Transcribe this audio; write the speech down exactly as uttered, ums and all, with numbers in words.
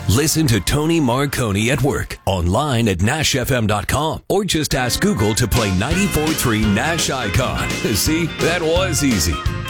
Listen to Tony Marconi at work, online at nash f m dot com, or just ask Google to play ninety-four point three Nash Icon. See, that was easy.